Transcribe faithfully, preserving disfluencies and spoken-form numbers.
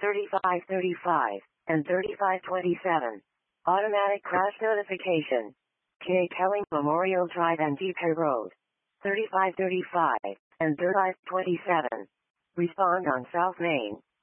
thirty-five thirty-five, and thirty-five twenty-seven. Automatic crash notification. K. Kelly Memorial Drive and Depot Road. thirty-five thirty-five, and thirty-five twenty-seven. Respond on South Main.